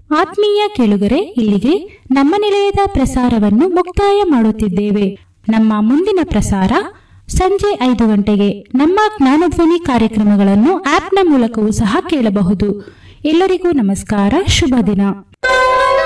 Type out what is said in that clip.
ಆತ್ಮೀಯ ಕೇಳುಗರೆ, ಇಲ್ಲಿಗೆ ನಮ್ಮ ನಿಲಯದ ಪ್ರಸಾರವನ್ನು ಮುಕ್ತಾಯ ಮಾಡುತ್ತಿದ್ದೇವೆ. ನಮ್ಮ ಮುಂದಿನ ಪ್ರಸಾರ ಸಂಜೆ 5 ಗಂಟೆಗೆ. ನಮ್ಮ ಜ್ಞಾನಧ್ವನಿ ಕಾರ್ಯಕ್ರಮಗಳನ್ನು ಆಪ್ನ ಮೂಲಕವೂ ಸಹ ಕೇಳಬಹುದು. ಎಲ್ಲರಿಗೂ ನಮಸ್ಕಾರ, ಶುಭ ದಿನ.